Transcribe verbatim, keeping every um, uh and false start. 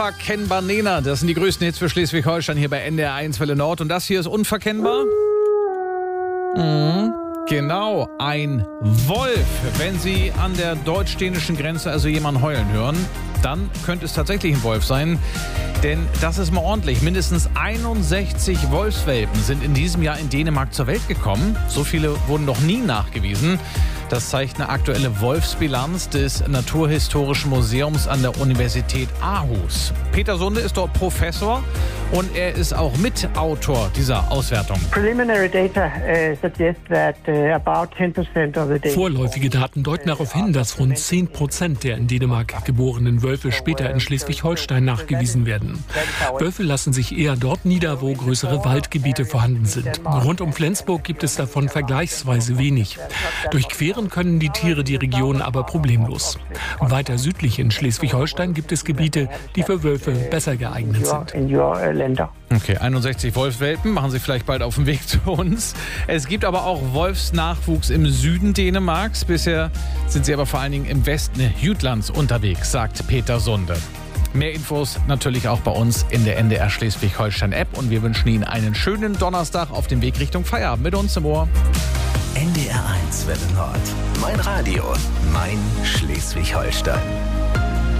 Unverkennbar Nena, das sind die größten Hits für Schleswig-Holstein hier bei N D R eins Welle Nord. Und das hier ist unverkennbar? Mhm. Genau, ein Wolf. Wenn Sie an der deutsch-dänischen Grenze also jemanden heulen hören, dann könnte es tatsächlich ein Wolf sein. Denn das ist mal ordentlich. Mindestens einundsechzig Wolfswelpen sind in diesem Jahr in Dänemark zur Welt gekommen. So viele wurden noch nie nachgewiesen. Das zeigt eine aktuelle Wolfsbilanz des Naturhistorischen Museums an der Universität Aarhus. Peter Sunde ist dort Professor und er ist auch Mitautor dieser Auswertung. Preliminary data uh, suggest that uh, about ten percent of the data. Vorläufige Daten deuten darauf hin, dass rund zehn Prozent der in Dänemark geborenen Wölfe später in Schleswig-Holstein nachgewiesen werden. Wölfe lassen sich eher dort nieder, wo größere Waldgebiete vorhanden sind. Rund um Flensburg gibt es davon vergleichsweise wenig. Durchqueren können die Tiere die Region aber problemlos. Weiter südlich in Schleswig-Holstein gibt es Gebiete, die für Wölfe besser geeignet sind. Okay, einundsechzig Wolfswelpen machen sich vielleicht bald auf den Weg zu uns. Es gibt aber auch Wolfsnachwuchs im Süden Dänemarks. Bisher sind sie aber vor allen Dingen im Westen Jütlands unterwegs, sagt Peter Sunde. Mehr Infos natürlich auch bei uns in der N D R Schleswig-Holstein-App. Und wir wünschen Ihnen einen schönen Donnerstag auf dem Weg Richtung Feierabend mit uns im Ohr. N D R eins Welle Nord. Mein Radio, mein Schleswig-Holstein.